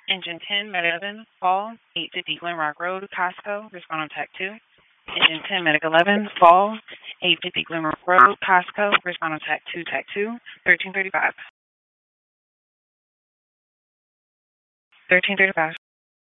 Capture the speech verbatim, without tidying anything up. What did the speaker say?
Engine ten, Medic eleven, Fall, eight fifty Glenrock Road, Costco, respond on TAC two. Engine ten, Medic eleven, Fall, eight fifty Glenrock Road, Costco, respond on TAC two, TAC two, thirteen thirty-five. thirteen thirty-five.